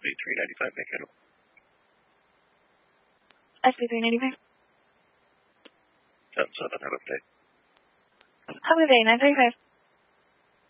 SB395, make it. SB395. 10-7, have a good day. Have a good day, 935.